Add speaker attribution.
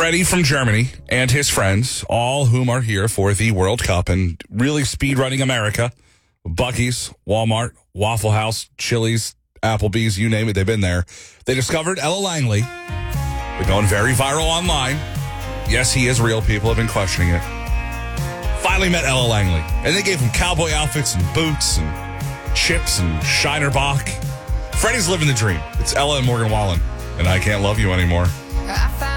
Speaker 1: Freddie from Germany and his friends, all whom are here for the World Cup and really speedrunning America. Buc-ee's, Walmart, Waffle House, Chili's, Applebee's, you name it, they've been there. They discovered Ella Langley. Been going very viral online. Yes, he is real. People have been questioning it. Finally met Ella Langley. And they gave him cowboy outfits and boots and chips and Shiner Bock. Freddie's living the dream. It's Ella and Morgan Wallen. And I Can't Love You Anymore.
Speaker 2: I